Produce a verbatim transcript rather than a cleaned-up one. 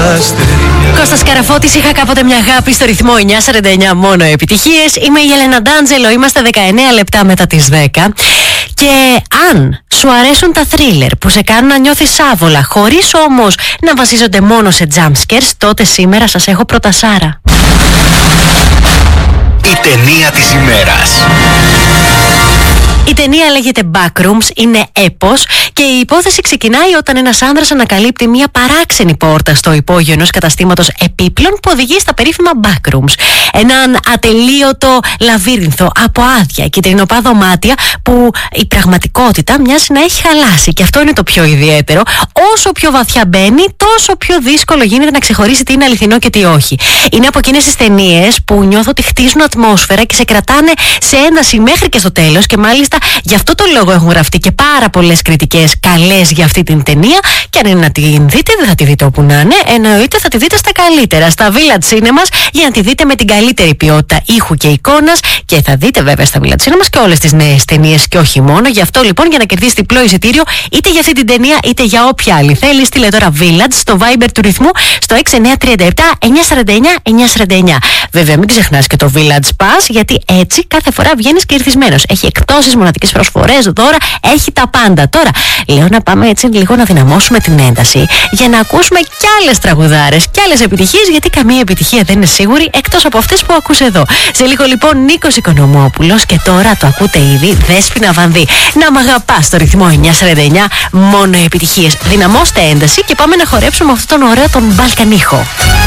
αστέρια. Κώστας Καραφώτης, είχα κάποτε μια αγάπη στο ρυθμό εννιά σαράντα εννιά, μόνο επιτυχίες. Είμαι η Έλενα Ντάντζελο, είμαστε δεκαεννέα λεπτά μετά τις δέκα. Και αν σου αρέσουν τα θρίλερ που σε κάνουν να νιώθεις άβολα, χωρίς όμως να βασίζονται μόνο σε jumpscares, τότε σήμερα σας έχω προτασάρα. Η ταινία της ημέρας. Η ταινία λέγεται Backrooms, είναι έπος και η υπόθεση ξεκινάει όταν ένας άνδρας ανακαλύπτει μια παράξενη πόρτα στο υπόγειο ενός καταστήματος επίπλων που οδηγεί στα περίφημα Backrooms. Έναν ατελείωτο λαβύρινθο από άδεια και τρινοπά δωμάτια που η πραγματικότητα μοιάζει να έχει χαλάσει. Και αυτό είναι το πιο ιδιαίτερο. Όσο πιο βαθιά μπαίνει, τόσο πιο δύσκολο γίνεται να ξεχωρίσει τι είναι αληθινό και τι όχι. Είναι από εκείνες τις ταινίες που νιώθω ότι χτίζουν ατμόσφαιρα και σε κρατάνε σε ένταση μέχρι και στο τέλος, και μάλιστα γι' αυτό το λόγο έχουν γραφτεί και πάρα πολλές κριτικές καλές για αυτή την ταινία. Και αν είναι να την δείτε, δεν θα τη δείτε όπου να είναι. Εννοείται θα τη δείτε στα καλύτερα, στα Village Cinemas, για να τη δείτε με την καλύτερη ποιότητα ήχου και εικόνας. Και θα δείτε βέβαια στα Village Cinemas και όλες τις νέες ταινίες και όχι μόνο. Γι' αυτό λοιπόν, για να κερδίσετε διπλό εισιτήριο είτε για αυτή την ταινία είτε για όποια άλλη θέλει, στείλε τώρα Village στο Viber του ρυθμού στο έξι εννιά τρία επτά εννιά σαράντα εννιά εννιά σαράντα εννιά. Βέβαια, μην ξεχνάς και το Village Pass, γιατί έτσι κάθε φορά βγαίνεις κερδισμένος. Έχει εκπτώσεις, μοναδικές προσφορές, δώρα, έχει τα πάντα. Τώρα λέω να πάμε έτσι λίγο να δυναμώσουμε την ένταση για να ακούσουμε κι άλλες τραγουδάρες κι άλλες επιτυχίες, γιατί καμία επιτυχία δεν είναι σίγουρη εκτός από αυτές που ακούς εδώ. Σε λίγο λοιπόν Νίκος Οικονομόπουλος, και τώρα το ακούτε ήδη, Δέσποινα Βανδύ. Να μ' αγαπάς στο ρυθμό εννιά σαράντα εννιά, μόνο επιτυχίες. Δυναμώστε ένταση και πάμε να χορέψουμε αυτόν τον ωραίο τον μπαλκανίχο.